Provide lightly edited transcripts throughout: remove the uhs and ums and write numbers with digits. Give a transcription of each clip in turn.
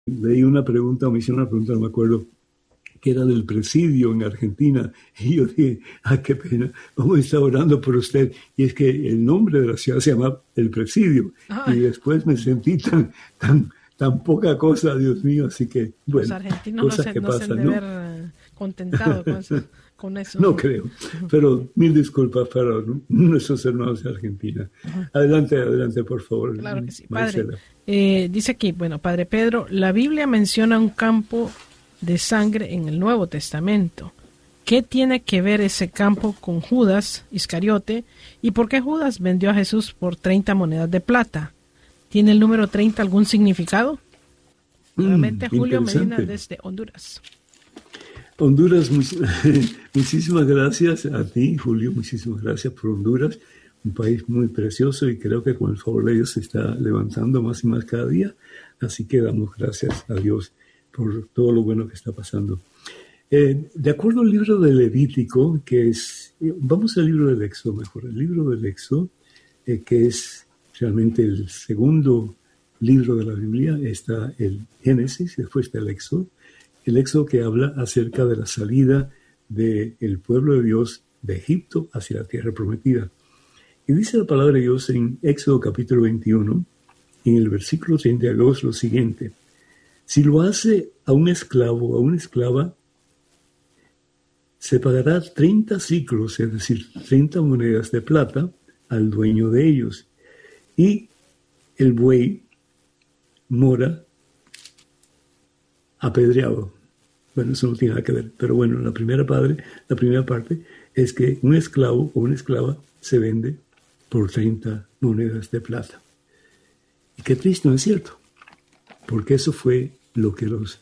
leí una pregunta, o me hicieron una pregunta, no me acuerdo, que era del presidio en Argentina. Y yo dije, qué pena, vamos a estar orando por usted. Y es que el nombre de la ciudad se llama El Presidio. Y Ay, después me sentí tan poca cosa, Dios mío. Así que, los bueno, argentinos cosas que no se han pasan, de ¿no? ver contentado con eso. No creo. Pero mil disculpas para nuestros hermanos de Argentina. Adelante, adelante, por favor, Claro que sí. Padre, Marcela. dice aquí, bueno, Padre Pedro, la Biblia menciona un campo de sangre en el Nuevo Testamento. ¿Qué tiene que ver ese campo con Judas Iscariote? ¿Y por qué Judas vendió a Jesús por 30 monedas de plata? ¿Tiene el número 30 algún significado? Nuevamente Julio Medina Interesante. desde Honduras. Honduras, muchísimas gracias a ti, Julio, muchísimas gracias por Honduras, un país muy precioso y creo que con el favor de Dios se está levantando más y más cada día, así que damos gracias a Dios por todo lo bueno que está pasando. De acuerdo al libro de Levítico, que es, vamos al libro del Éxodo mejor, el libro del Éxodo, que es realmente el segundo libro de la Biblia, está el Génesis, después está el Éxodo que habla acerca de la salida del pueblo de Dios de Egipto hacia la tierra prometida. Y dice la palabra de Dios en Éxodo capítulo 21, en el versículo 32, lo siguiente: si lo hace a un esclavo o a una esclava, se pagará 30 siclos, es decir, 30 monedas de plata, al dueño de ellos. Y el buey mora apedreado. Bueno, eso no tiene nada que ver, pero bueno, la primera parte es que un esclavo o una esclava se vende por 30 monedas de plata. Y qué triste, ¿no es cierto? Porque eso fue lo que los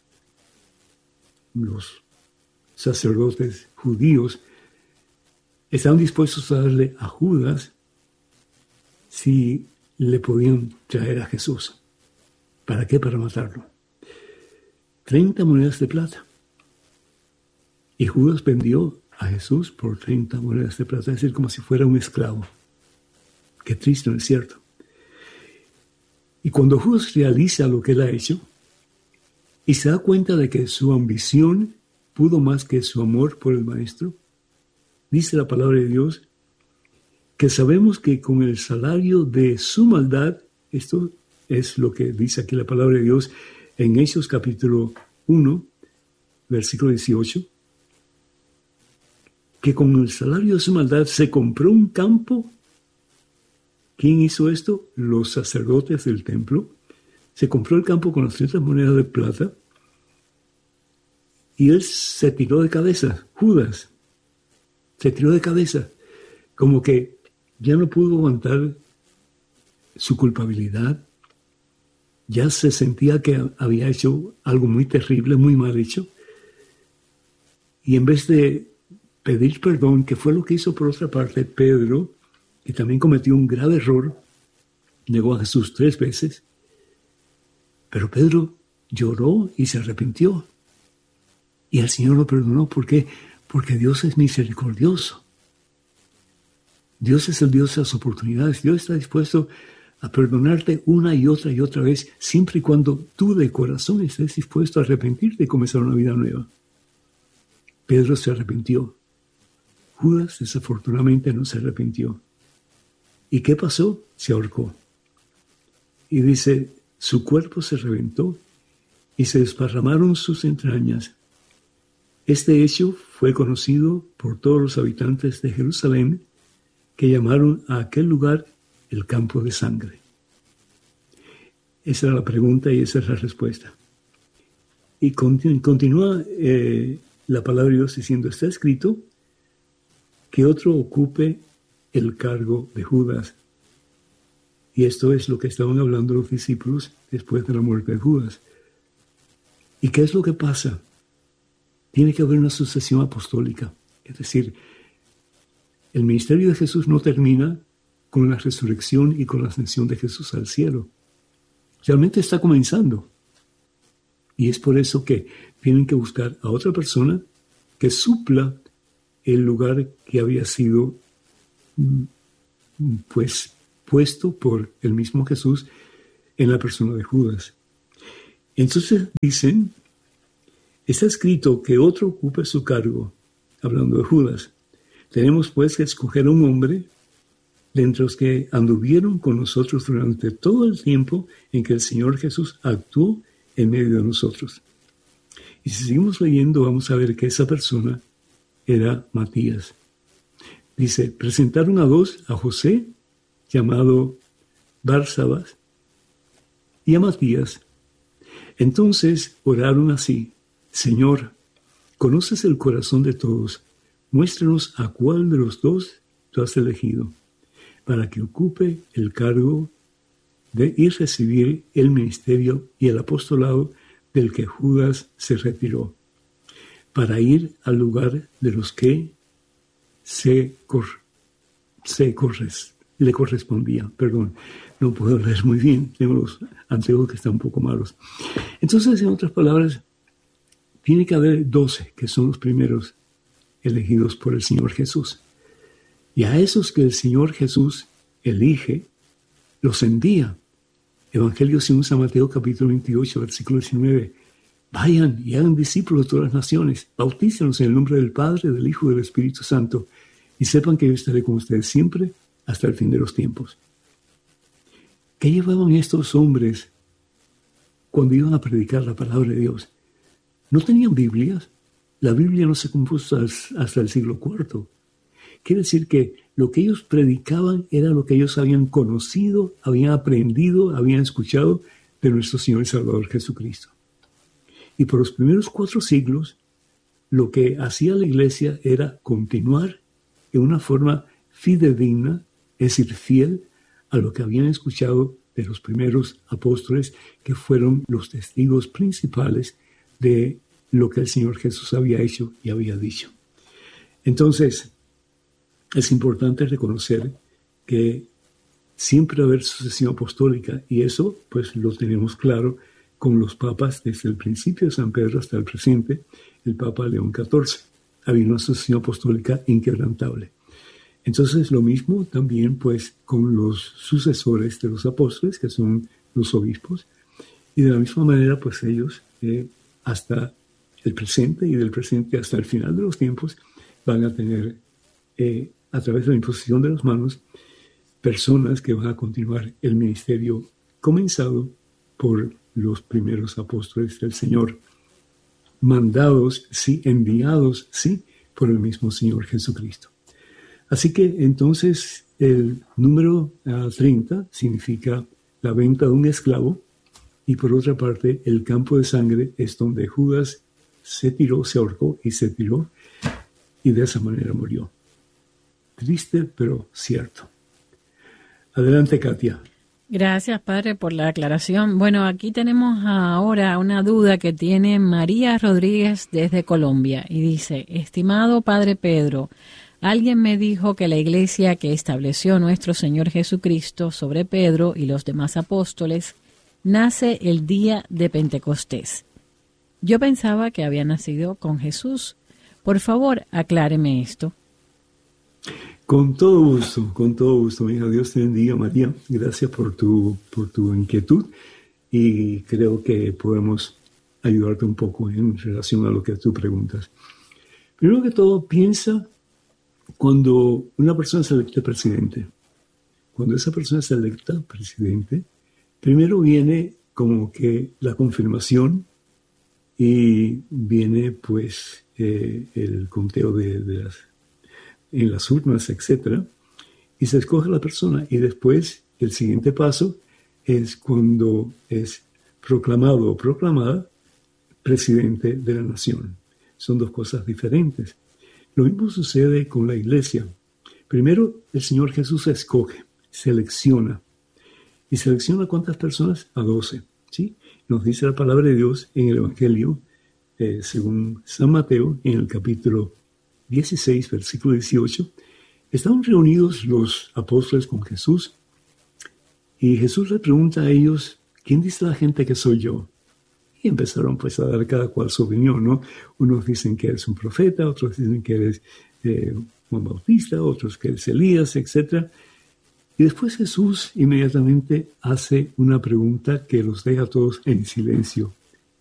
sacerdotes judíos estaban dispuestos a darle a Judas si le podían traer a Jesús. ¿Para qué? Para matarlo. 30 monedas de plata. Y Judas vendió a Jesús por 30 monedas de plata, es decir, como si fuera un esclavo. Qué triste, ¿no es cierto? Y cuando Judas realiza lo que él ha hecho y se da cuenta de que su ambición pudo más que su amor por el Maestro, dice la palabra de Dios que sabemos que con el salario de su maldad, esto es lo que dice aquí la palabra de Dios en Hechos capítulo 1, versículo 18, que con el salario de su maldad se compró un campo. ¿Quién hizo esto? Los sacerdotes del templo. Se compró el campo con las 30 monedas de plata y él se tiró de cabeza. Judas se tiró de cabeza, como que ya no pudo aguantar su culpabilidad. Ya se sentía que había hecho algo muy terrible, muy mal hecho. Y en vez de pedir perdón, que fue lo que hizo por otra parte Pedro, que también cometió un grave error, negó a Jesús 3 veces, pero Pedro lloró y se arrepintió. Y el Señor lo perdonó. ¿Por qué? Porque Dios es misericordioso. Dios es el Dios de las oportunidades. Dios está dispuesto a perdonarte una y otra vez, siempre y cuando tú de corazón estés dispuesto a arrepentirte y comenzar una vida nueva. Pedro se arrepintió. Judas, desafortunadamente, no se arrepintió. ¿Y qué pasó? Se ahorcó. Y dice, su cuerpo se reventó y se desparramaron sus entrañas. Este hecho fue conocido por todos los habitantes de Jerusalén, que llamaron a aquel lugar el campo de sangre. Esa era la pregunta y esa es la respuesta. Y continúa la palabra de Dios diciendo, está escrito que otro ocupe el cargo de Judas. Y esto es lo que estaban hablando los discípulos después de la muerte de Judas. ¿Y qué es lo que pasa? Tiene que haber una sucesión apostólica. Es decir, el ministerio de Jesús no termina con la resurrección y con la ascensión de Jesús al cielo. Realmente está comenzando. Y es por eso que tienen que buscar a otra persona que supla el lugar que había sido puesto por el mismo Jesús en la persona de Judas. Entonces dicen, está escrito que otro ocupe su cargo, hablando de Judas. Tenemos pues que escoger a un hombre de entre los que anduvieron con nosotros durante todo el tiempo en que el Señor Jesús actuó en medio de nosotros. Y si seguimos leyendo, vamos a ver que esa persona era Matías. Dice, presentaron a dos, a José, llamado Barsabás, y a Matías. Entonces oraron así, Señor, conoces el corazón de todos, muéstranos a cuál de los dos tú has elegido, para que ocupe el cargo de ir a recibir el ministerio y el apostolado del que Judas se retiró, para ir al lugar de los que le correspondía. Perdón, no puedo leer muy bien, tengo los anteojos que están un poco malos. Entonces, en otras palabras, tiene que haber 12, que son los primeros elegidos por el Señor Jesús. Y a esos que el Señor Jesús elige, los envía. Evangelio según San Mateo, capítulo 28, versículo 19. Vayan y hagan discípulos de todas las naciones, bautícenlos en el nombre del Padre, del Hijo y del Espíritu Santo, y sepan que yo estaré con ustedes siempre hasta el fin de los tiempos. ¿Qué llevaban estos hombres cuando iban a predicar la palabra de Dios? No tenían Biblias. La Biblia no se compuso hasta el siglo IV. Quiere decir que lo que ellos predicaban era lo que ellos habían conocido, habían aprendido, habían escuchado de nuestro Señor y Salvador Jesucristo. Y por los primeros 4 siglos, lo que hacía la iglesia era continuar en una forma fidedigna, es decir, fiel a lo que habían escuchado de los primeros apóstoles, que fueron los testigos principales de lo que el Señor Jesús había hecho y había dicho. Entonces, es importante reconocer que siempre va a haber sucesión apostólica, y eso pues lo tenemos claro con los papas desde el principio de San Pedro hasta el presente, el Papa León XIV. Había una sucesión apostólica inquebrantable. Entonces lo mismo también pues con los sucesores de los apóstoles, que son los obispos, y de la misma manera pues ellos hasta el presente y del presente hasta el final de los tiempos van a tener a través de la imposición de las manos personas que van a continuar el ministerio comenzado por los primeros apóstoles del Señor, mandados, sí, enviados, sí, por el mismo Señor Jesucristo. Así que entonces el número 30 significa la venta de un esclavo, y por otra parte el campo de sangre es donde Judas se ahorcó y se tiró, y de esa manera murió. Triste, pero cierto. Adelante, Katia. Gracias, padre, por la aclaración. Bueno, aquí tenemos ahora una duda que tiene María Rodríguez desde Colombia y dice, estimado padre Pedro, alguien me dijo que la iglesia que estableció nuestro Señor Jesucristo sobre Pedro y los demás apóstoles nace el día de Pentecostés. Yo pensaba que había nacido con Jesús. Por favor, acláreme esto. Con todo gusto, mi hija. Dios te bendiga, María. Gracias por tu inquietud, y creo que podemos ayudarte un poco en relación a lo que tú preguntas. Primero que todo, piensa cuando una persona es electa presidente. Cuando esa persona es electa presidente, primero viene como que la confirmación, y viene pues el conteo en las urnas, etc. Y se escoge a la persona, y después el siguiente paso es cuando es proclamado o proclamada presidente de la nación. Son dos cosas diferentes. Lo mismo sucede con la iglesia. Primero, el Señor Jesús escoge, selecciona. ¿Y selecciona cuántas personas? A 12. ¿Sí? Nos dice la palabra de Dios en el Evangelio, según San Mateo, en el capítulo 16, versículo 18, estaban reunidos los apóstoles con Jesús, y Jesús le pregunta a ellos, ¿quién dice la gente que soy yo? Y empezaron pues a dar cada cual su opinión, ¿no? Unos dicen que eres un profeta, otros dicen que eres Juan Bautista, otros que eres Elías, etc. Y después Jesús inmediatamente hace una pregunta que los deja a todos en silencio.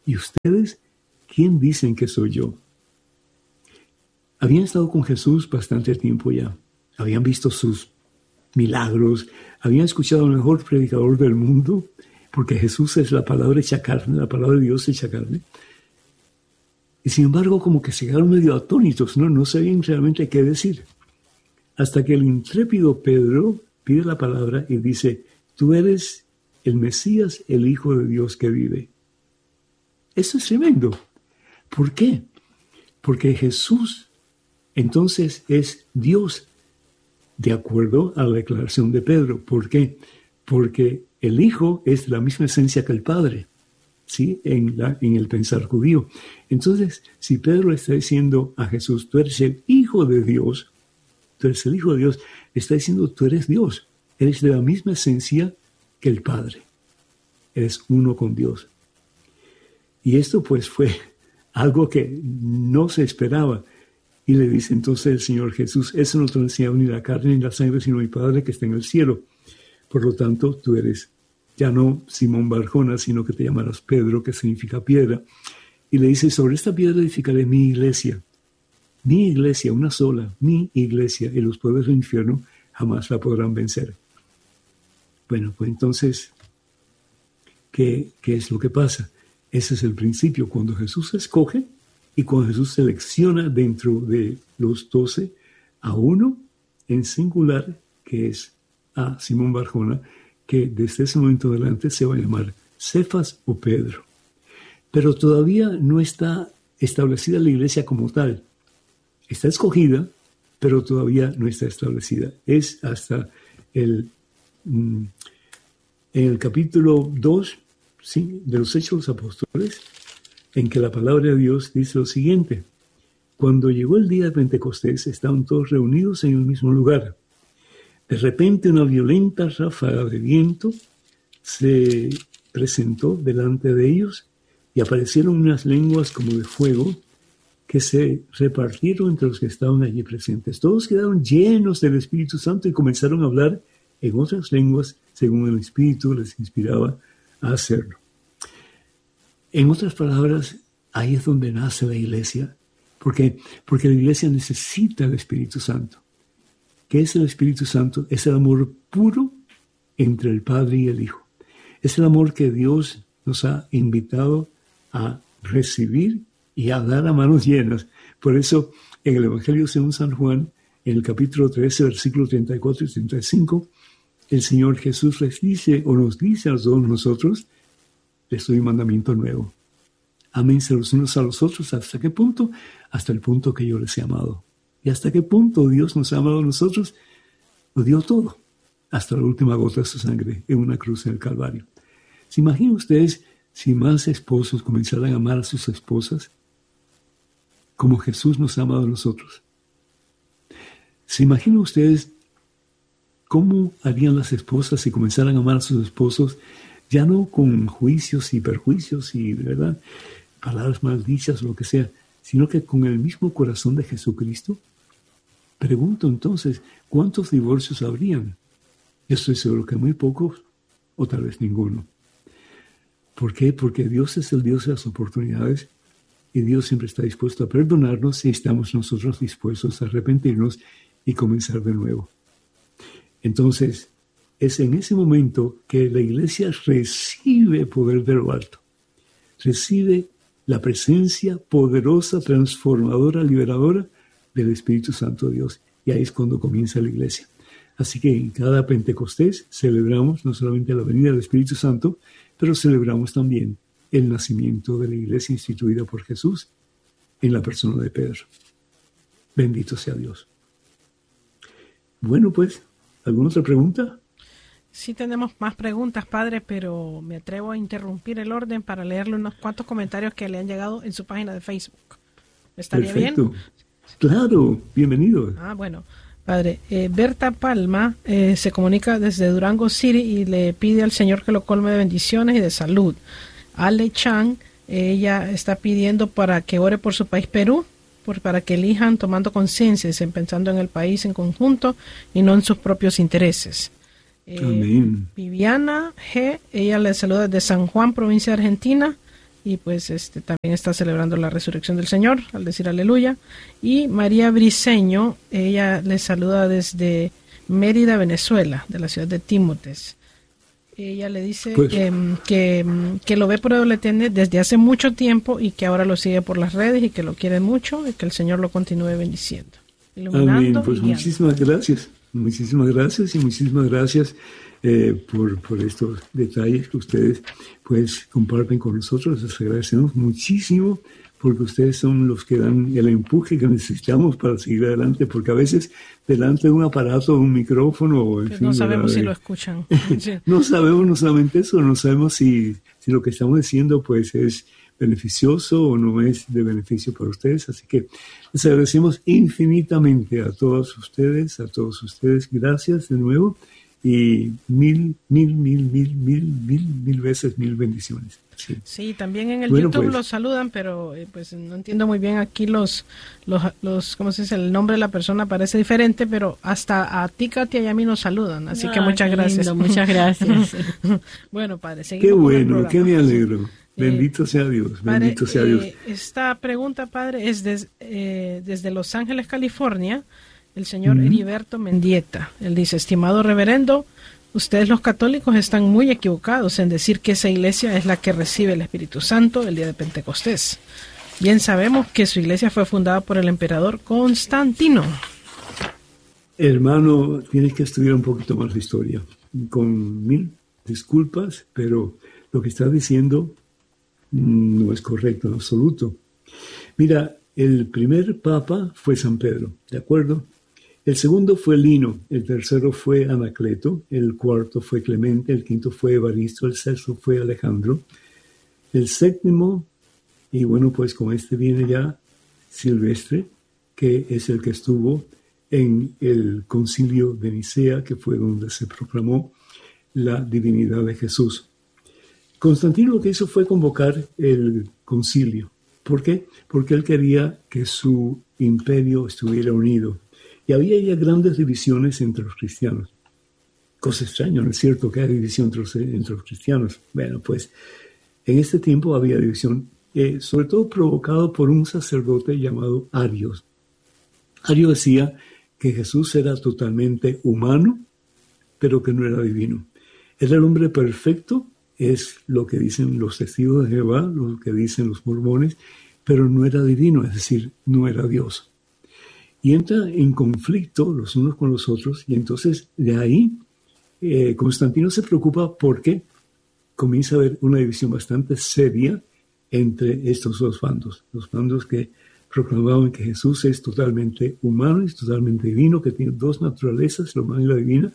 ¿y ustedes quién dicen que soy yo? Habían estado con Jesús bastante tiempo ya. Habían visto sus milagros. Habían escuchado al mejor predicador del mundo, porque Jesús es la palabra hecha carne, la palabra de Dios hecha carne. Y sin embargo, como que se quedaron medio atónitos, no sabían realmente qué decir. Hasta que el intrépido Pedro pide la palabra y dice, tú eres el Mesías, el Hijo de Dios que vive. Eso es tremendo. ¿Por qué? Porque Jesús entonces es Dios, de acuerdo a la declaración de Pedro. ¿Por qué? Porque el Hijo es de la misma esencia que el Padre, ¿sí? En el pensar judío. Entonces, si Pedro está diciendo a Jesús, tú eres el Hijo de Dios, tú eres el Hijo de Dios, está diciendo, tú eres Dios, eres de la misma esencia que el Padre, eres uno con Dios. Y esto pues fue algo que no se esperaba. Y le dice entonces el Señor Jesús, eso no te lo enseña ni la carne ni la sangre, sino mi Padre que está en el cielo. Por lo tanto, tú eres ya no Simón Barjona, sino que te llamarás Pedro, que significa piedra. Y le dice, sobre esta piedra edificaré mi iglesia, una sola, mi iglesia, y los poderes del infierno jamás la podrán vencer. Bueno, pues entonces, ¿qué es lo que pasa? Ese es el principio, cuando Jesús escoge, y cuando Jesús selecciona dentro de los 12 a uno en singular, que es a Simón Barjona, que desde ese momento adelante se va a llamar Cefas o Pedro. Pero todavía no está establecida la iglesia como tal. Está escogida, pero todavía no está establecida. Es hasta en el capítulo 2, ¿sí?, de los Hechos de los Apóstoles, en que la palabra de Dios dice lo siguiente: cuando llegó el día de Pentecostés, estaban todos reunidos en el mismo lugar. De repente una violenta ráfaga de viento se presentó delante de ellos y aparecieron unas lenguas como de fuego que se repartieron entre los que estaban allí presentes. Todos quedaron llenos del Espíritu Santo y comenzaron a hablar en otras lenguas según el Espíritu les inspiraba a hacerlo. En otras palabras, ahí es donde nace la iglesia, porque la iglesia necesita el Espíritu Santo. ¿Qué es el Espíritu Santo? Es el amor puro entre el Padre y el Hijo. Es el amor que Dios nos ha invitado a recibir y a dar a manos llenas. Por eso, en el Evangelio según San Juan, en el capítulo 13, versículos 34 y 35, el Señor Jesús les dice, o nos dice a todos nosotros, les doy un mandamiento nuevo. Ámense los unos a los otros. ¿Hasta qué punto? Hasta el punto que yo les he amado. ¿Y hasta qué punto Dios nos ha amado a nosotros? Lo dio todo, hasta la última gota de su sangre en una cruz en el Calvario. ¿Se imaginan ustedes si más esposos comenzaran a amar a sus esposas como Jesús nos ha amado a nosotros? ¿Se imaginan ustedes cómo harían las esposas si comenzaran a amar a sus esposos, ya no con juicios y perjuicios y, ¿verdad?, palabras maldichas o lo que sea, sino que con el mismo corazón de Jesucristo? Pregunto entonces, ¿cuántos divorcios habrían? Yo estoy seguro que muy pocos, o tal vez ninguno. ¿Por qué? Porque Dios es el Dios de las oportunidades y Dios siempre está dispuesto a perdonarnos si estamos nosotros dispuestos a arrepentirnos y comenzar de nuevo. Entonces, es en ese momento que la iglesia recibe poder de lo alto. Recibe la presencia poderosa, transformadora, liberadora del Espíritu Santo de Dios. Y ahí es cuando comienza la iglesia. Así que en cada Pentecostés celebramos no solamente la venida del Espíritu Santo, pero celebramos también el nacimiento de la iglesia instituida por Jesús en la persona de Pedro. Bendito sea Dios. Bueno, pues, ¿alguna otra pregunta? Sí tenemos más preguntas, padre, pero me atrevo a interrumpir el orden para leerle unos cuantos comentarios que le han llegado en su página de Facebook. ¿Estaría Perfecto. bien? Claro, bienvenido. Bueno, padre, Berta Palma se comunica desde Durango City y le pide al Señor que lo colme de bendiciones y de salud. Ale Chang, ella está pidiendo para que ore por su país Perú, para que elijan tomando conciencia, pensando en el país en conjunto y no en sus propios intereses. Amén. Viviana G, ella le saluda desde San Juan, provincia de Argentina, y pues también está celebrando la resurrección del Señor al decir aleluya. Y María Briceño, ella les saluda desde Mérida, Venezuela, de la ciudad de Tímotes. Ella le dice pues, que lo ve por WTN desde hace mucho tiempo y que ahora lo sigue por las redes y que lo quiere mucho y que el Señor lo continúe bendiciendo. Amén. Pues muchísimas gracias y muchísimas gracias por estos detalles que ustedes pues comparten con nosotros. Les agradecemos muchísimo porque ustedes son los que dan el empuje que necesitamos para seguir adelante, porque a veces delante de un aparato, un micrófono, en fin, no sabemos si lo escuchan. Sí. No sabemos, no solamente eso, no sabemos si lo que estamos diciendo pues es beneficioso o no es de beneficio para ustedes. Así que les agradecemos infinitamente a todos ustedes. Gracias de nuevo y mil veces mil bendiciones. Sí, también en el YouTube pues, los saludan, pero pues no entiendo muy bien aquí los ¿cómo se dice? El nombre de la persona parece diferente, pero hasta a ti, Katia, y a mí nos saludan, así que muchas gracias. Lindo, muchas gracias. Bueno, padre, seguimos. Qué bueno, qué me alegro. Bendito sea Dios, bendito sea Dios. Esta pregunta, padre, es desde Los Ángeles, California, el señor Heriberto Mendieta. Él dice: estimado reverendo, ustedes los católicos están muy equivocados en decir que esa iglesia es la que recibe el Espíritu Santo el día de Pentecostés. Bien sabemos que su iglesia fue fundada por el emperador Constantino. Hermano, tienes que estudiar un poquito más la historia. Con mil disculpas, pero lo que estás diciendo no es correcto en absoluto. Mira, el primer papa fue San Pedro, ¿de acuerdo? El segundo fue Lino, el tercero fue Anacleto, el cuarto fue Clemente, el quinto fue Evaristo, el sexto fue Alejandro, el séptimo, y bueno, pues con este viene ya Silvestre, que es el que estuvo en el concilio de Nicea, que fue donde se proclamó la divinidad de Jesús. Constantino lo que hizo fue convocar el concilio. ¿Por qué? Porque él quería que su imperio estuviera unido. Y había ya grandes divisiones entre los cristianos. Cosa extraña, ¿no es cierto que hay división entre los cristianos? Bueno, pues en este tiempo había división, sobre todo provocado por un sacerdote llamado Arios. Arios decía que Jesús era totalmente humano, pero que no era divino. Era el hombre perfecto, es lo que dicen los testigos de Jehová, lo que dicen los mormones, pero no era divino, es decir, no era Dios. Y entra en conflicto los unos con los otros, y entonces de ahí Constantino se preocupa porque comienza a haber una división bastante seria entre estos dos bandos. Los bandos que proclamaban que Jesús es totalmente humano y totalmente divino, que tiene dos naturalezas, la humana y la divina,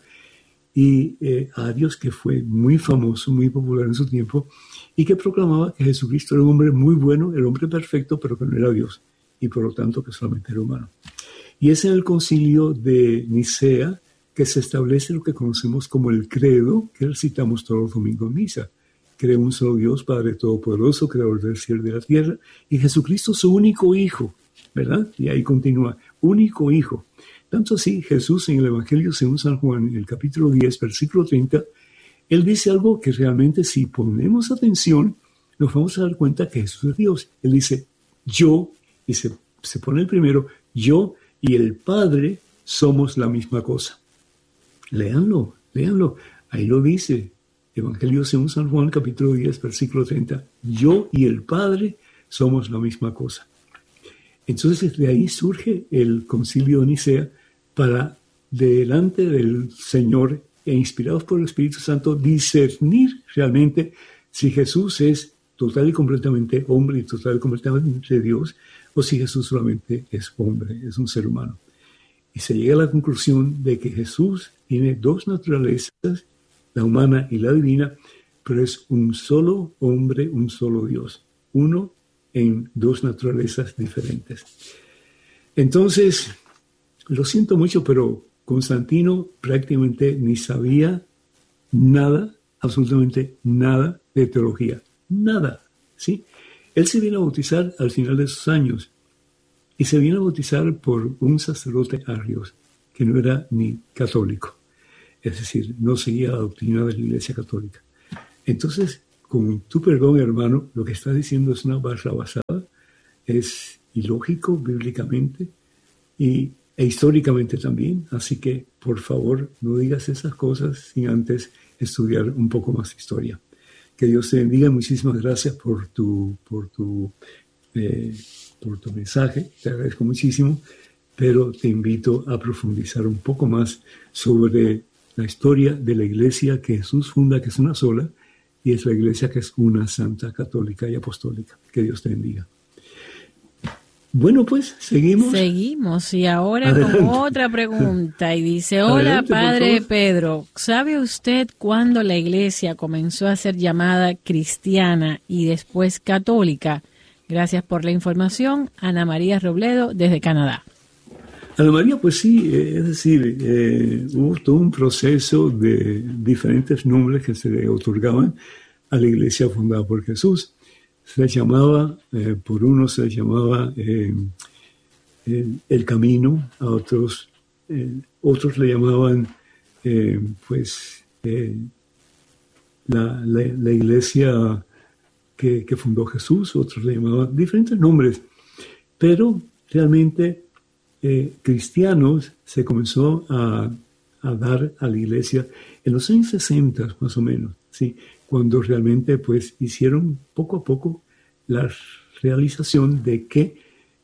y Arios, que fue muy famoso, muy popular en su tiempo, y que proclamaba que Jesucristo era un hombre muy bueno, el hombre perfecto, pero que no era Dios, y por lo tanto que solamente era humano. Y es en el concilio de Nicea que se establece lo que conocemos como el credo, que recitamos todos los domingos en misa. Creo un solo Dios, Padre Todopoderoso, Creador del cielo y de la tierra, y Jesucristo su único Hijo, ¿verdad? Y ahí continúa, único Hijo. Tanto así, Jesús en el Evangelio según San Juan, en el capítulo 10, versículo 30, él dice algo que realmente si ponemos atención, nos vamos a dar cuenta que Jesús es Dios. Él dice, yo, y se pone el primero, yo y el Padre somos la misma cosa. Léanlo. Ahí lo dice, Evangelio según San Juan, capítulo 10, versículo 30. Yo y el Padre somos la misma cosa. Entonces, de ahí surge el concilio de Nicea para, delante del Señor e inspirados por el Espíritu Santo, discernir realmente si Jesús es total y completamente hombre y total y completamente Dios, o si Jesús solamente es hombre, es un ser humano. Y se llega a la conclusión de que Jesús tiene dos naturalezas, la humana y la divina, pero es un solo hombre, un solo Dios, uno en dos naturalezas diferentes. Entonces, lo siento mucho, pero Constantino prácticamente ni sabía nada, absolutamente nada de teología. Nada, ¿sí? Él se viene a bautizar al final de sus años y se viene a bautizar por un sacerdote Arios que no era ni católico, es decir, no seguía la doctrina de la Iglesia Católica. Entonces, con tu perdón, hermano, lo que estás diciendo es una barrabasada, es ilógico bíblicamente e históricamente también. Así que, por favor, no digas esas cosas sin antes estudiar un poco más historia. Que Dios te bendiga. Muchísimas gracias por tu mensaje. Te agradezco muchísimo, pero te invito a profundizar un poco más sobre la historia de la iglesia que Jesús funda, que es una sola, y es la iglesia que es una, santa, católica y apostólica. Que Dios te bendiga. Bueno, pues, seguimos. Seguimos, y ahora Adelante. con otra pregunta, y dice, hola, Adelante, Padre Pedro, ¿sabe usted cuándo la iglesia comenzó a ser llamada cristiana y después católica? Gracias por la información, Ana María Robledo, desde Canadá. Ana María, pues sí, es decir, hubo todo un proceso de diferentes nombres que se le otorgaban a la iglesia fundada por Jesús. Se le llamaba, por unos se le llamaba el camino, a otros le llamaban la iglesia que fundó Jesús, otros le llamaban diferentes nombres, pero realmente cristianos se comenzó a dar a la iglesia en los años 60 más o menos, ¿sí? Cuando realmente pues hicieron poco a poco la realización de que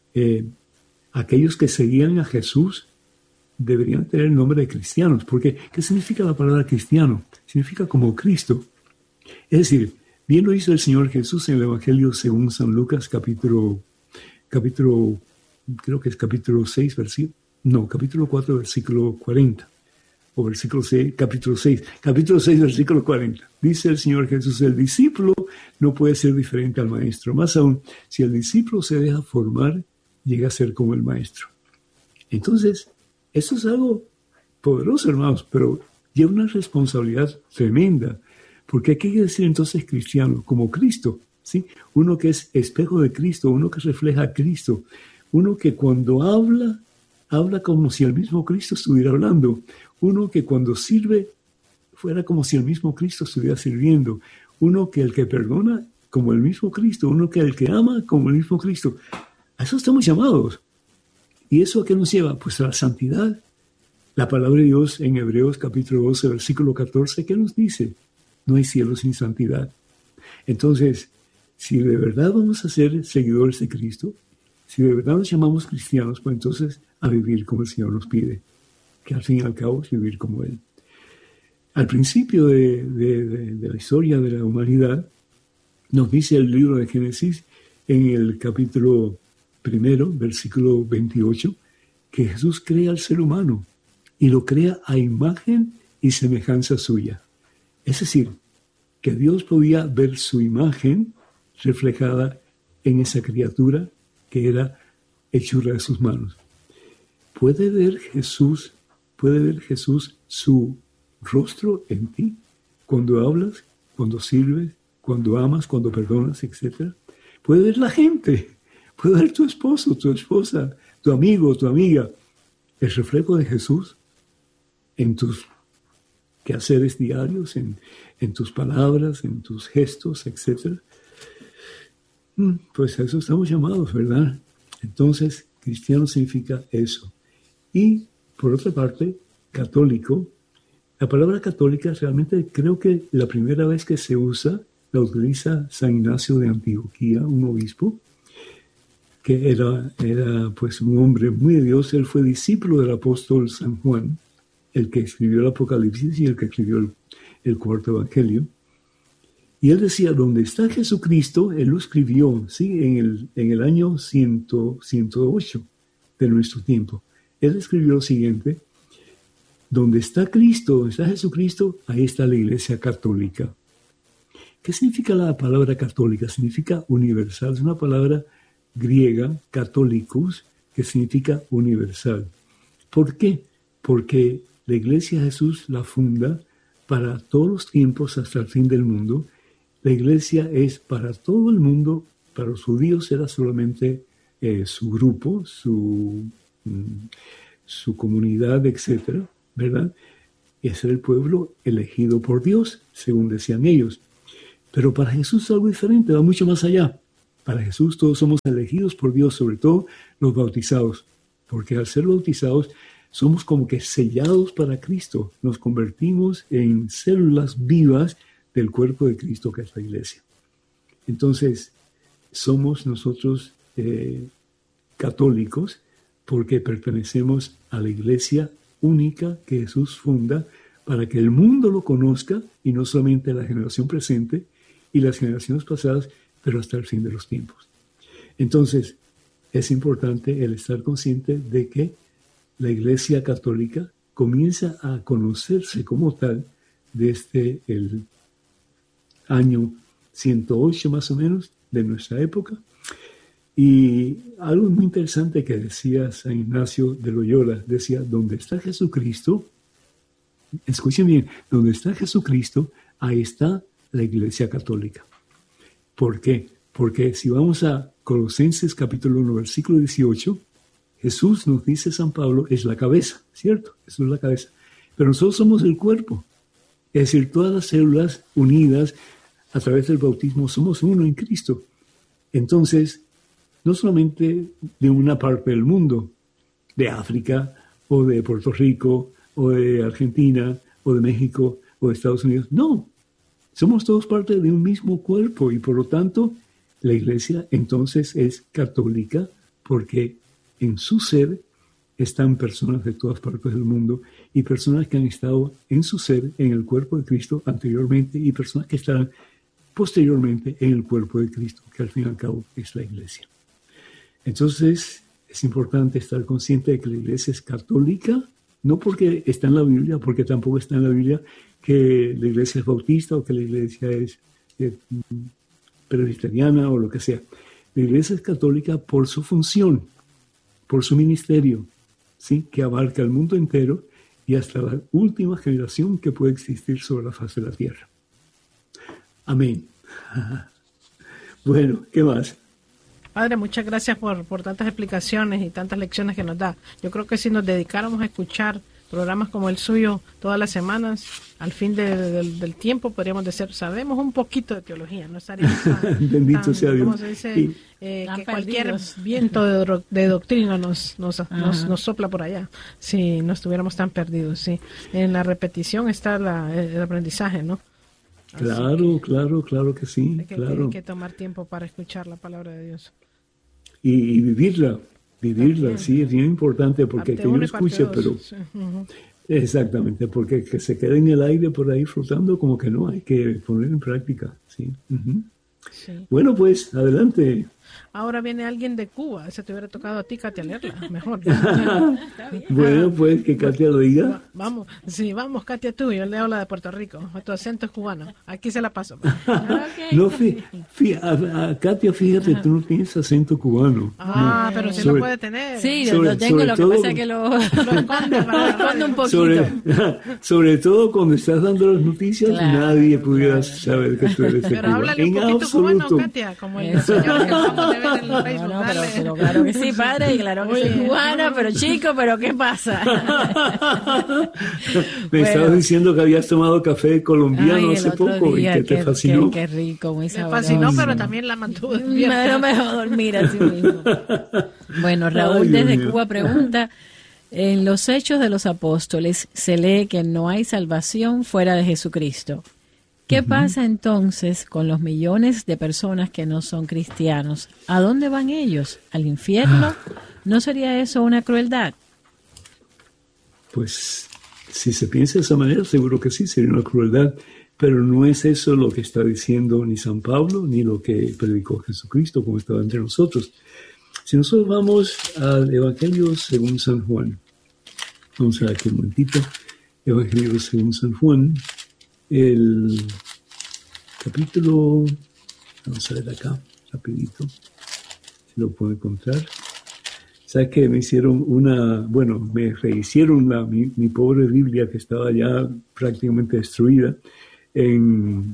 aquellos que seguían a Jesús deberían tener el nombre de cristianos, porque ¿qué significa la palabra cristiano? Significa como Cristo. Es decir, bien lo hizo el Señor Jesús en el Evangelio según San Lucas, capítulo creo que es capítulo 4, versículo 40. O versículo 6, capítulo 6, versículo 40. Dice el Señor Jesús, el discípulo no puede ser diferente al maestro. Más aún, si el discípulo se deja formar, llega a ser como el maestro. Entonces, eso es algo poderoso, hermanos, pero lleva una responsabilidad tremenda. Porque hay que decir entonces cristiano, como Cristo, ¿sí? Uno que es espejo de Cristo, uno que refleja a Cristo, uno que cuando habla como si el mismo Cristo estuviera hablando. Uno que cuando sirve fuera como si el mismo Cristo estuviera sirviendo. Uno que el que perdona como el mismo Cristo. Uno que el que ama como el mismo Cristo. A eso estamos llamados. ¿Y eso a qué nos lleva? Pues a la santidad. La palabra de Dios en Hebreos capítulo 12, versículo 14, ¿qué nos dice? No hay cielo sin santidad. Entonces, si de verdad vamos a ser seguidores de Cristo, si de verdad nos llamamos cristianos, pues entonces a vivir como el Señor nos pide, que al fin y al cabo es vivir como Él. Al principio de la historia de la humanidad, nos dice el libro de Génesis, en el capítulo 1, versículo 28, que Jesús crea al ser humano y lo crea a imagen y semejanza suya. Es decir, que Dios podía ver su imagen reflejada en esa criatura que era hechura de sus manos. ¿Puede ver Jesús su rostro en ti? Cuando hablas, cuando sirves, cuando amas, cuando perdonas, etc. Puede ver la gente, puede ver tu esposo, tu esposa, tu amigo, tu amiga. El reflejo de Jesús en tus quehaceres diarios, en tus palabras, en tus gestos, etc. Pues a eso estamos llamados, ¿verdad? Entonces, cristiano significa eso. Y, por otra parte, católico. La palabra católica realmente creo que la primera vez que se usa, la utiliza San Ignacio de Antioquía, un obispo, que era pues un hombre muy de Dios. Él fue discípulo del apóstol San Juan, el que escribió el Apocalipsis y el que escribió el cuarto evangelio. Y él decía, donde está Jesucristo, él lo escribió, ¿sí? en el año 108 de nuestro tiempo. Él escribió lo siguiente: donde está Cristo, donde está Jesucristo, ahí está la Iglesia católica. ¿Qué significa la palabra católica? Significa universal. Es una palabra griega, católicos, que significa universal. ¿Por qué? Porque la Iglesia Jesús la funda para todos los tiempos hasta el fin del mundo. La Iglesia es para todo el mundo. Para los judíos era solamente su grupo, su comunidad, etcétera, ¿verdad? Ese era el pueblo elegido por Dios, según decían ellos. Pero para Jesús es algo diferente, va mucho más allá. Para Jesús todos somos elegidos por Dios, sobre todo los bautizados, porque al ser bautizados somos como que sellados para Cristo, nos convertimos en células vivas del cuerpo de Cristo que es la iglesia. Entonces, somos nosotros católicos porque pertenecemos a la iglesia única que Jesús funda para que el mundo lo conozca, y no solamente la generación presente y las generaciones pasadas, pero hasta el fin de los tiempos. Entonces, es importante el estar consciente de que la Iglesia Católica comienza a conocerse como tal desde el año 108 más o menos de nuestra época. Y algo muy interesante que decía San Ignacio de Loyola, decía, donde está Jesucristo, escuchen bien, donde está Jesucristo, ahí está la Iglesia Católica. ¿Por qué? Porque si vamos a Colosenses capítulo 1, versículo 18, Jesús, nos dice San Pablo, es la cabeza, ¿cierto? Jesús es la cabeza. Pero nosotros somos el cuerpo. Es decir, todas las células unidas a través del bautismo somos uno en Cristo. Entonces, no solamente de una parte del mundo, de África, o de Puerto Rico, o de Argentina, o de México, o de Estados Unidos. No, somos todos parte de un mismo cuerpo, y por lo tanto, la Iglesia entonces es católica, porque en su ser están personas de todas partes del mundo, y personas que han estado en su ser, en el cuerpo de Cristo anteriormente, y personas que estarán posteriormente en el cuerpo de Cristo, que al fin y al cabo es la Iglesia. Entonces, es importante estar consciente de que la Iglesia es católica, no porque está en la Biblia, porque tampoco está en la Biblia que la Iglesia es bautista o que la Iglesia es presbiteriana o lo que sea. La Iglesia es católica por su función, por su ministerio, ¿sí? Que abarca el mundo entero y hasta la última generación que puede existir sobre la faz de la tierra. Amén. Bueno, ¿qué más? Padre, muchas gracias por tantas explicaciones y tantas lecciones que nos da. Yo creo que si nos dedicáramos a escuchar programas como el suyo todas las semanas, al fin del tiempo podríamos decir, sabemos un poquito de teología, no estaríamos bendito sea Dios. Como se dice, que cualquier viento de doctrina nos sopla por allá, si no estuviéramos tan perdidos. Sí, en la repetición está el aprendizaje, ¿no? Claro que sí. Hay que tomar tiempo para escuchar la palabra de Dios. Y vivirla, También, sí, es bien importante, porque que uno escuche, pero... Sí. Uh-huh. Exactamente, porque que se quede en el aire por ahí flotando, como que no, hay que poner en práctica, sí. Uh-huh. Sí. Bueno, pues, adelante. Ahora viene alguien de Cuba, ese te hubiera tocado a ti, Katia, leerla, mejor. Bueno, pues, que Katia lo diga. Vamos, Katia, tú, yo leo la de Puerto Rico, tu acento es cubano, aquí se la paso. Okay. No, a Katia, fíjate, tú no tienes acento cubano. No. Pero sí lo puede tener. Sí, lo tengo, lo que pasa es que lo esconde un poquito. Sobre todo cuando estás dando las noticias, nadie pudiera saber que tú eres de Cuba. Pero háblale un poquito cubano, Katia, como el señor que estamos de ver en el Facebook. Pero claro que sí, padre, y claro que soy cubana, pero chico, pero ¿qué pasa? Me estabas diciendo que habías tomado café colombiano hace poco y que te fascinó. Qué rico, muy sabroso. Me fascinó, pero también la mantuvo despierta. Pero mejor dormir así mismo. Bueno, Raúl desde Cuba pregunta, en los Hechos de los Apóstoles se lee que no hay salvación fuera de Jesucristo. ¿Qué pasa entonces con los millones de personas que no son cristianos? ¿A dónde van ellos? ¿Al infierno? ¿No sería eso una crueldad? Pues, si se piensa de esa manera, seguro que sí, sería una crueldad, pero no es eso lo que está diciendo ni San Pablo, ni lo que predicó Jesucristo, como estaba entre nosotros. Si nosotros vamos al Evangelio según San Juan, vamos a ver aquí un momentito, Evangelio según San Juan, el capítulo, vamos a ver acá, rapidito, si lo puedo encontrar. ¿Sabes que me hicieron me rehicieron mi pobre Biblia que estaba ya prácticamente destruida en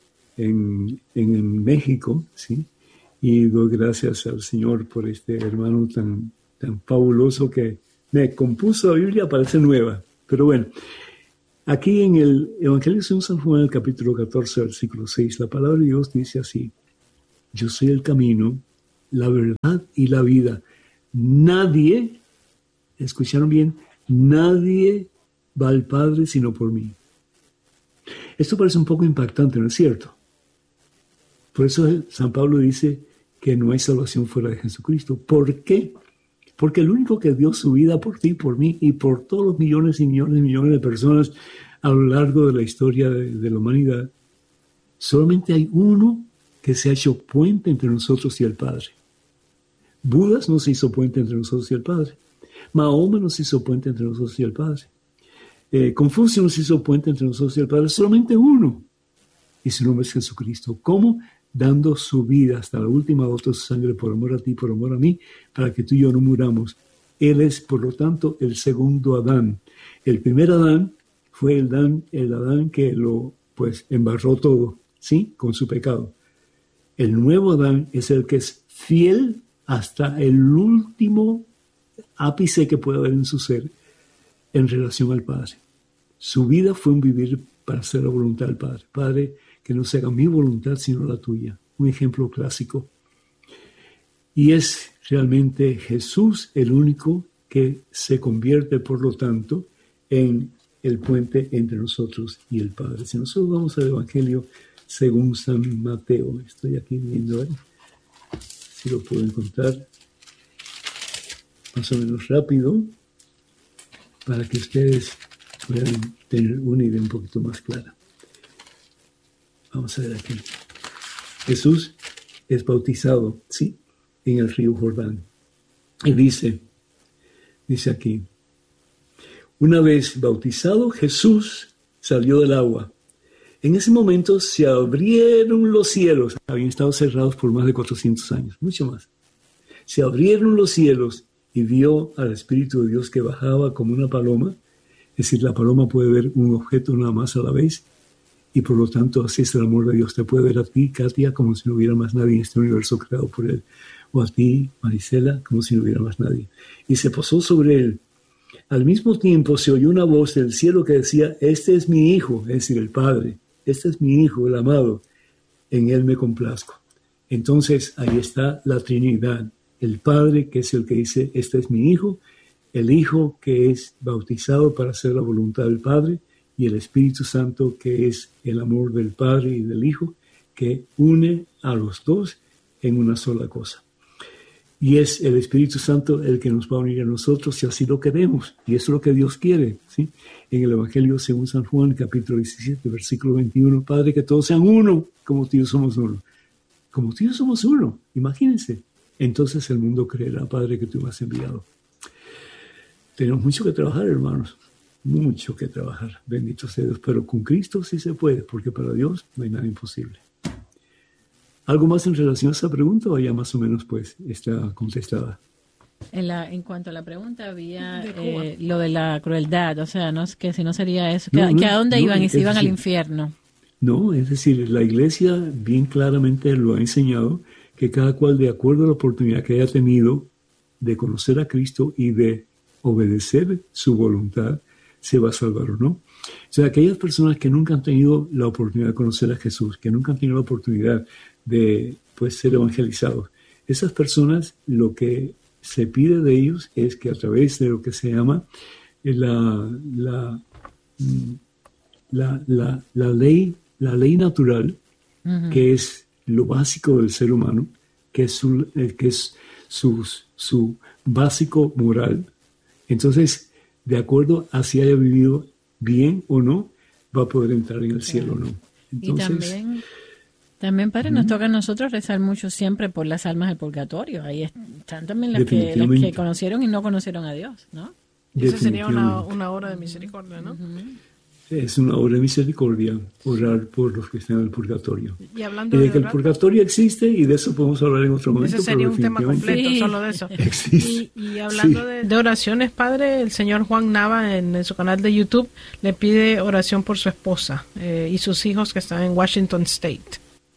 México, ¿sí? Y doy gracias al Señor por este hermano tan fabuloso que me compuso la Biblia, parece nueva, pero bueno. Aquí en el Evangelio según San Juan, el capítulo 14, versículo 6, la palabra de Dios dice así: yo soy el camino, la verdad y la vida. Nadie, escucharon bien, nadie va al Padre sino por mí. Esto parece un poco impactante, ¿no es cierto? Por eso San Pablo dice que no hay salvación fuera de Jesucristo. ¿Por qué? Porque el único que dio su vida por ti, por mí y por todos los millones y millones y millones de personas a lo largo de la historia de la humanidad, solamente hay uno que se ha hecho puente entre nosotros y el Padre. Buda no se hizo puente entre nosotros y el Padre. Mahoma no se hizo puente entre nosotros y el Padre. Confucio no se hizo puente entre nosotros y el Padre. Solamente uno. Y su nombre es Jesucristo. ¿Cómo? Dando su vida hasta la última gota de su sangre por amor a ti, por amor a mí, para que tú y yo no muramos. Él es, por lo tanto, el segundo Adán. El primer Adán fue el Adán que lo embarró todo, ¿sí? Con su pecado. El nuevo Adán es el que es fiel hasta el último ápice que pueda haber en su ser en relación al Padre. Su vida fue un vivir para hacer la voluntad del Padre. Padre, que no se haga mi voluntad sino la tuya. Un ejemplo clásico. Y es realmente Jesús el único que se convierte, por lo tanto, en el puente entre nosotros y el Padre. Si nosotros vamos al Evangelio según San Mateo, estoy aquí viendo si lo puedo encontrar más o menos rápido para que ustedes puedan tener una idea un poquito más clara. Vamos a ver aquí. Jesús es bautizado, ¿sí?, en el río Jordán. Y dice aquí: una vez bautizado, Jesús salió del agua. En ese momento se abrieron los cielos. Habían estado cerrados por más de 400 años, mucho más. Se abrieron los cielos y vio al Espíritu de Dios que bajaba como una paloma. Es decir, la paloma puede ver un objeto nada más a la vez. Y por lo tanto, así es el amor de Dios. Te puede ver a ti, Katia, como si no hubiera más nadie en este universo creado por Él. O a ti, Marisela, como si no hubiera más nadie. Y se posó sobre Él. Al mismo tiempo se oyó una voz del cielo que decía: este es mi Hijo, es decir, el Padre. Este es mi Hijo, el amado. En Él me complazco. Entonces, ahí está la Trinidad. El Padre, que es el que dice: este es mi Hijo. El Hijo, que es bautizado para hacer la voluntad del Padre. Y el Espíritu Santo, que es el amor del Padre y del Hijo, que une a los dos en una sola cosa. Y es el Espíritu Santo el que nos va a unir a nosotros si así lo queremos. Y eso es lo que Dios quiere, ¿sí? En el Evangelio según San Juan, capítulo 17, versículo 21, Padre, que todos sean uno, como tú y yo somos uno. Como tú y yo somos uno, imagínense. Entonces el mundo creerá, Padre, que tú me has enviado. Tenemos mucho que trabajar, hermanos. Mucho que trabajar, bendito sea Dios, pero con Cristo sí se puede, porque para Dios no hay nada imposible. ¿Algo más en relación a esa pregunta o ya más o menos está contestada? En cuanto a la pregunta había lo de la crueldad, o sea, no es que si no sería eso, que a dónde iban y si iban al infierno. No, es decir, la Iglesia bien claramente lo ha enseñado, que cada cual de acuerdo a la oportunidad que haya tenido de conocer a Cristo y de obedecer su voluntad, se va a salvar o no. O sea, aquellas personas que nunca han tenido la oportunidad de conocer a Jesús, que nunca han tenido la oportunidad de ser evangelizados, esas personas, lo que se pide de ellos es que a través de lo que se llama la ley natural, uh-huh, que es lo básico del ser humano, que es su básico moral. Entonces, de acuerdo a si haya vivido bien o no, va a poder entrar en el cielo o no. Entonces, y también, Padre, nos toca a nosotros rezar mucho siempre por las almas del purgatorio. Ahí están también las que conocieron y no conocieron a Dios, ¿no? Esa sería una hora de misericordia, ¿no? Uh-huh. Es una obra de misericordia orar por los que están en el purgatorio. Y hablando de que el purgatorio existe, y de eso podemos hablar en otro momento. Ese sería un tema completo, sí, solo de eso. Existe. Y hablando de oraciones, Padre, el señor Juan Nava en su canal de YouTube le pide oración por su esposa y sus hijos que están en Washington State.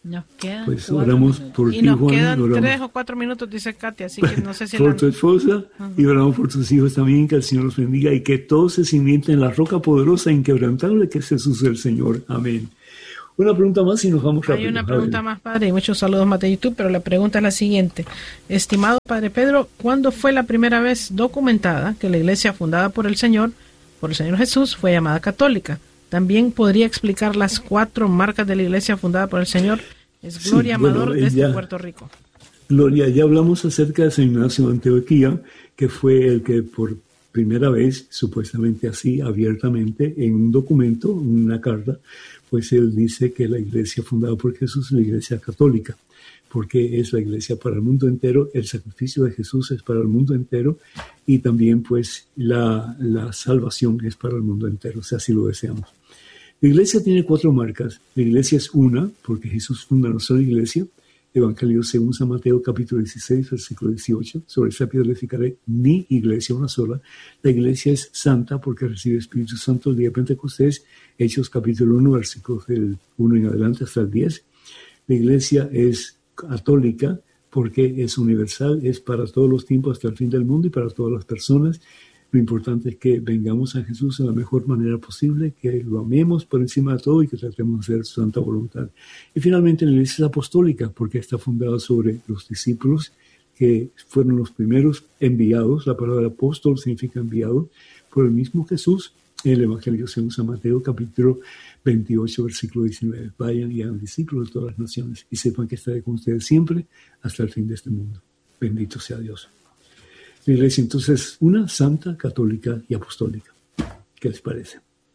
Nos quedan Pues 4 oramos minutos. por Y ti, nos Juan, quedan oramos 3 o 4 minutos, dice Katia, así que no sé si por tu esposa y oramos por tus hijos también, que el Señor los bendiga y que todos se cimienten en la roca poderosa e inquebrantable que es Jesús el Señor. Amén. Una pregunta más y nos vamos rápido. Hay una pregunta más, padre, y muchos saludos más de YouTube, pero la pregunta es la siguiente. Estimado padre Pedro, ¿cuándo fue la primera vez documentada que la iglesia fundada por el Señor Jesús, fue llamada católica? También podría explicar las 4 marcas de la iglesia fundada por el Señor. Es Gloria Amador desde Puerto Rico. Gloria, ya hablamos acerca de San Ignacio de Antioquía, que fue el que por primera vez, supuestamente así, abiertamente, en un documento, en una carta, pues él dice que la iglesia fundada por Jesús es la iglesia católica, porque es la iglesia para el mundo entero, el sacrificio de Jesús es para el mundo entero y también pues la salvación es para el mundo entero, o sea, si lo deseamos. La iglesia tiene 4 marcas. La iglesia es una, porque Jesús funda una sola iglesia. Evangelio según San Mateo, capítulo 16, versículo 18. Sobre esa piedra edificaré mi iglesia, una sola. La iglesia es santa porque recibe Espíritu Santo el día de Pentecostés. Hechos capítulo 1, versículos del 1 en adelante hasta el 10. La iglesia es católica porque es universal, es para todos los tiempos hasta el fin del mundo y para todas las personas. Lo importante es que vengamos a Jesús de la mejor manera posible, que lo amemos por encima de todo y que tratemos de hacer su santa voluntad. Y finalmente la iglesia es apostólica, porque está fundada sobre los discípulos que fueron los primeros enviados. La palabra apóstol significa enviado por el mismo Jesús. En el Evangelio según San Mateo, capítulo 28, versículo 19. Vayan y hagan discípulos de todas las naciones y sepan que estaré con ustedes siempre hasta el fin de este mundo. Bendito sea Dios. La iglesia entonces una santa, católica y apostólica. ¿Qué les parece?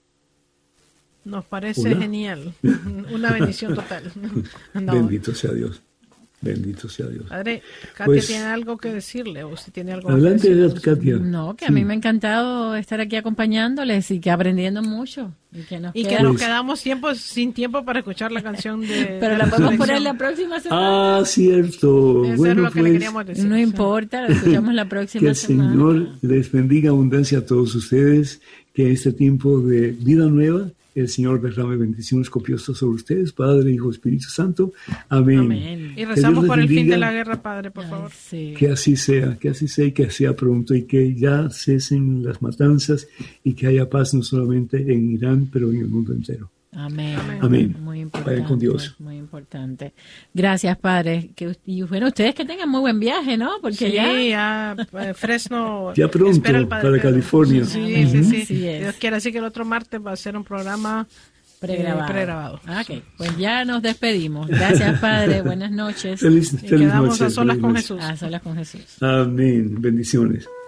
Nos parece genial. Una bendición total. No. Bendito sea Dios. Bendito sea Dios. Padre, Katia Pues, tiene algo que decirle, o si tiene algo adelante, que decirle. Katia. No, que a mí me ha encantado estar aquí acompañándoles y que aprendiendo mucho. Y que nos quedamos sin tiempo para escuchar la canción de... Pero la podemos poner la próxima semana. Ah, cierto. Eso Bueno, es lo que pues, le queríamos decir. No importa, lo escuchamos la que próxima el semana. Señor les bendiga abundancia a todos ustedes, que en este tiempo de vida nueva, el Señor derrame bendiciones copiosas sobre ustedes, Padre, Hijo, Espíritu Santo. Amén. Amén. Y rezamos les por el fin bendiga. de la guerra, Padre, por favor. Sí. Que así sea y que sea pronto y que ya cesen las matanzas y que haya paz no solamente en Irán, pero en el mundo entero. Amén. Amén. Muy importante. Vayan con Dios. Muy importante. Gracias, Padre. Y bueno, ustedes que tengan muy buen viaje, ¿no? Porque ya Fresno Ya pronto, espera al Padre para Pedro. California. Sí. Así es. Dios quiere, así que el otro martes va a ser un programa pregrabado. Ok, pues ya nos despedimos. Gracias, Padre. Buenas noches. Feliz Y quedamos noche. a solas Feliz con noche. Jesús. A solas con Jesús. Amén. Bendiciones.